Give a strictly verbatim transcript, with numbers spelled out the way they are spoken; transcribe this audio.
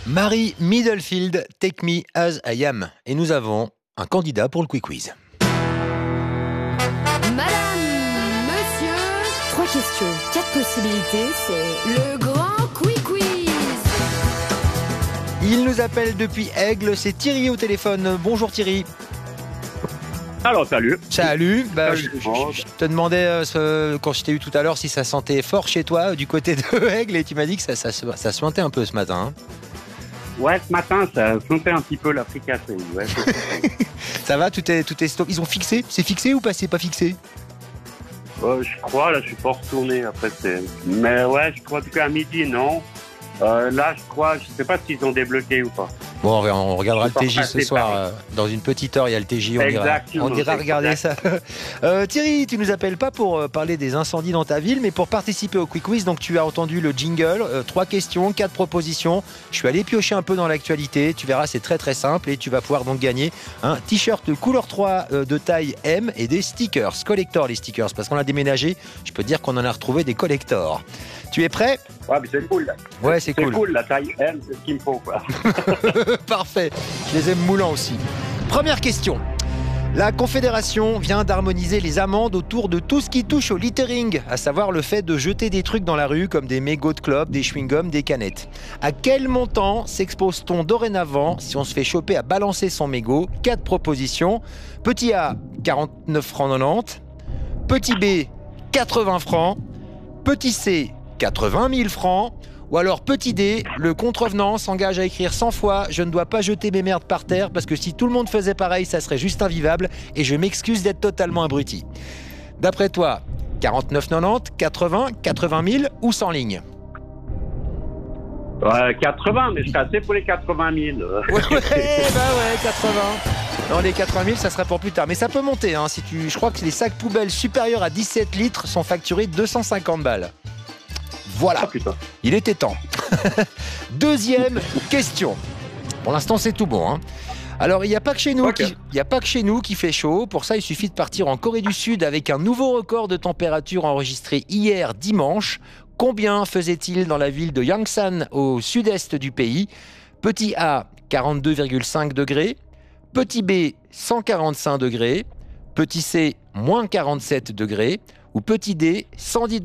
Marie Middlefield, Take Me As I Am. Et nous avons un candidat pour le Quick Quiz. Madame, monsieur, trois questions, quatre possibilités, c'est le grand Quick Quiz. Il nous appelle depuis Aigle, c'est Thierry au téléphone. Bonjour Thierry. Alors, salut. Salut. Bah, Salut. je, je- je te demandais, euh, ce- quand je t'ai eu tout à l'heure, si ça sentait fort chez toi, du côté de Aigle, et tu m'as dit que ça, ça, se- ça se sentait un peu ce matin. hein. Ouais, ce matin, ça sentait un petit peu la fricassée. Ouais, Ça va, tout est, tout est stop. Ils ont fixé. C'est fixé ou pas? C'est pas fixé? Euh, je crois, là, je suis pas retourné après. c'est- Mais ouais, je crois en tout cas à midi, non. Euh, là, je crois, je sais pas s'ils ont débloqué ou pas. Bon, on on regardera le Je suis T J pas ce passé soir. par- euh, Dans une petite heure, il y a le T J. On ira, Exactement, on ira regarder ça. exact. Euh, Thierry, tu nous appelles pas pour euh, parler des incendies dans ta ville, mais pour participer au Quick Quiz. Donc, tu as entendu le jingle. euh, trois questions, quatre propositions. Je suis allé piocher un peu dans l'actualité. Tu verras, c'est très très simple et tu vas pouvoir donc gagner un t-shirt couleur trois euh, de taille M et des stickers. Collector, les stickers, parce qu'on a déménagé. Je peux te dire qu'on en a retrouvé des collectors. Tu es prêt? Ouais, mais c'est cool. Là. Ouais, c'est C'est cool. cool, la taille M, c'est ce qu'il me faut, quoi. Parfait. Je les aime moulants aussi. Première question. La Confédération vient d'harmoniser les amendes autour de tout ce qui touche au littering, à savoir le fait de jeter des trucs dans la rue comme des mégots de clopes, des chewing-gums, des canettes. À quel montant s'expose-t-on dorénavant si on se fait choper à balancer son mégot? Quatre propositions. Petit A, quarante-neuf francs quatre-vingt-dix. Petit B, quatre-vingts francs. Petit C, quatre-vingt mille francs. Ou alors petit D, le contrevenant s'engage à écrire cent fois « Je ne dois pas jeter mes merdes par terre parce que si tout le monde faisait pareil, ça serait juste invivable et je m'excuse d'être totalement abruti. » D'après toi, quarante-neuf quatre-vingt-dix, quatre-vingts, quatre-vingt mille ou cent lignes? Ouais, quatre-vingts, mais je suis assez pour les quatre-vingt mille. Ouais, ouais, bah ouais, quatre-vingts. Non, les quatre-vingt mille, ça sera pour plus tard. Mais ça peut monter, hein, si tu... Je crois que les sacs poubelles supérieurs à dix-sept litres sont facturés deux cent cinquante balles. Voilà. Ah putain. Il était temps. Deuxième question. Pour l'instant, c'est tout bon. hein. Alors, il n'y a pas que chez nous, Ok. qui... il y a pas que chez nous qui fait chaud. Pour ça, il suffit de partir en Corée du Sud avec un nouveau record de température enregistré hier dimanche. Combien faisait-il dans la ville de Yangsan au sud-est du pays? Petit A, quarante-deux virgule cinq degrés. Petit B, cent quarante-cinq degrés. Petit C, moins quarante-sept degrés. Ou petit D, cent dix degrés.